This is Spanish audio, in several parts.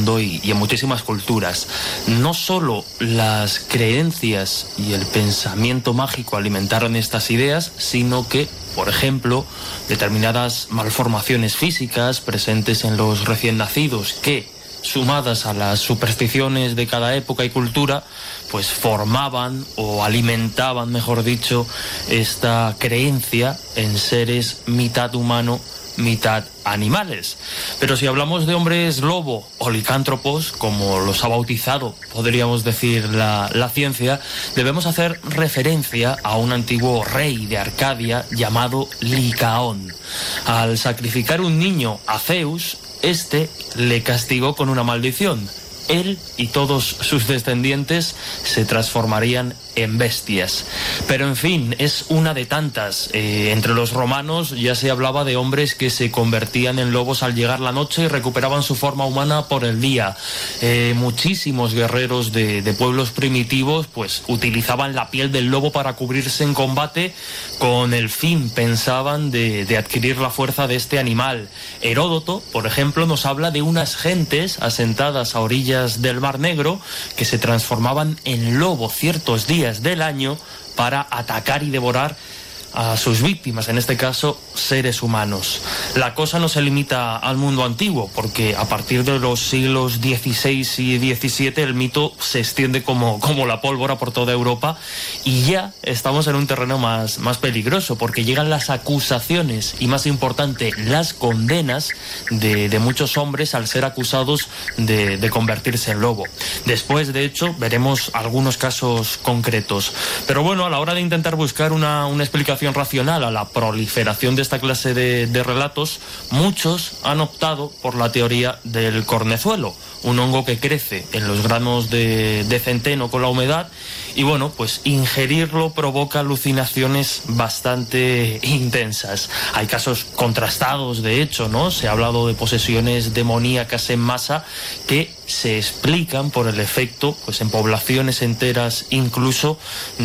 mundo y en muchísimas culturas. No solo las creencias y el pensamiento mágico alimentaron estas ideas, sino que, por ejemplo, determinadas malformaciones físicas presentes en los recién nacidos que, sumadas a las supersticiones de cada época y cultura, pues formaban o alimentaban, mejor dicho, esta creencia en seres mitad humano, mitad animales. Pero si hablamos de hombres lobo o licántropos, como los ha bautizado, podríamos decir, la ciencia, debemos hacer referencia a un antiguo rey de Arcadia llamado Licaón. Al sacrificar un niño a Zeus, este le castigó con una maldición. Él y todos sus descendientes se transformarían en bestias. Pero en fin, es una de tantas. Entre los romanos ya se hablaba de hombres que se convertían en lobos al llegar la noche y recuperaban su forma humana por el día. Muchísimos guerreros de pueblos primitivos pues utilizaban la piel del lobo para cubrirse en combate con el fin, pensaban, de adquirir la fuerza de este animal. Heródoto, por ejemplo, nos habla de unas gentes asentadas a orillas del Mar Negro que se transformaban en lobo ciertos días del año para atacar y devorar a sus víctimas, en este caso seres humanos. La cosa no se limita al mundo antiguo, porque a partir de los siglos XVI y XVII el mito se extiende como la pólvora por toda Europa, y ya estamos en un terreno más peligroso, porque llegan las acusaciones y, más importante, las condenas de muchos hombres al ser acusados de convertirse en lobo. Después, de hecho, veremos algunos casos concretos. Pero bueno, a la hora de intentar buscar una explicación racional a la proliferación de esta clase de relatos, muchos han optado por la teoría del cornezuelo, un hongo que crece en los granos de centeno con la humedad, y bueno, pues ingerirlo provoca alucinaciones bastante intensas. Hay casos contrastados, de hecho, ¿no? Se ha hablado de posesiones demoníacas en masa que se explican por el efecto, pues en poblaciones enteras incluso,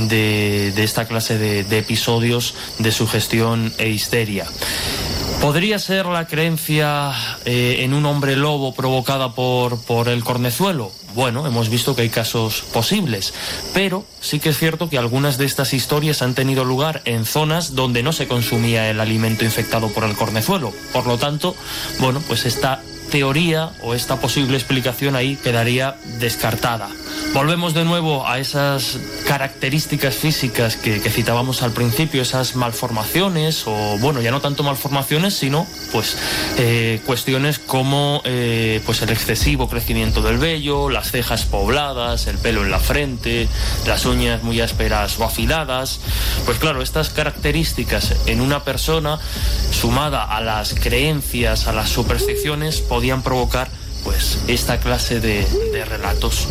de esta clase de episodios de sugestión e histeria. ¿Podría ser la creencia en un hombre lobo provocada por el cornezuelo? Bueno, hemos visto que hay casos posibles, pero sí que es cierto que algunas de estas historias han tenido lugar en zonas donde no se consumía el alimento infectado por el cornezuelo. Por lo tanto, bueno, pues esta teoría o esta posible explicación ahí quedaría descartada. Volvemos de nuevo a esas características físicas que citábamos al principio, esas malformaciones, o bueno, ya no tanto malformaciones, sino pues cuestiones como pues el excesivo crecimiento del vello, las cejas pobladas, el pelo en la frente, las uñas muy ásperas o afiladas. Pues claro, estas características en una persona, sumada a las creencias, a las supersticiones, podían provocar pues esta clase de relatos.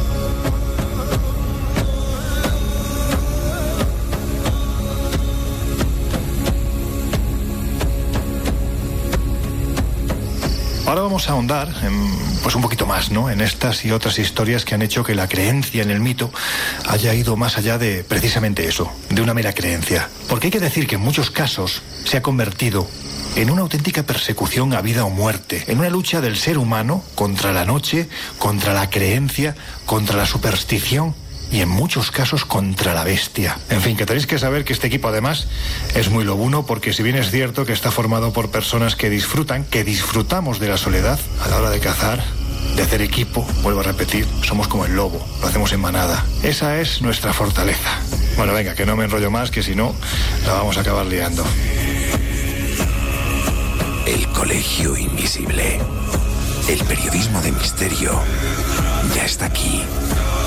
Ahora vamos a ahondar pues un poquito más, ¿no?, en estas y otras historias que han hecho que la creencia en el mito haya ido más allá de precisamente eso, de una mera creencia. Porque hay que decir que en muchos casos se ha convertido en una auténtica persecución a vida o muerte, en una lucha del ser humano contra la noche, contra la creencia, contra la superstición y en muchos casos contra la bestia. En fin, que tenéis que saber que este equipo además es muy lobuno, porque si bien es cierto que está formado por personas que disfrutamos de la soledad a la hora de cazar, de hacer equipo, vuelvo a repetir, somos como el lobo, lo hacemos en manada. Esa es nuestra fortaleza. Bueno, venga, que no me enrollo más, que si no, la vamos a acabar liando. El Colegio Invisible. El periodismo de misterio ya está aquí.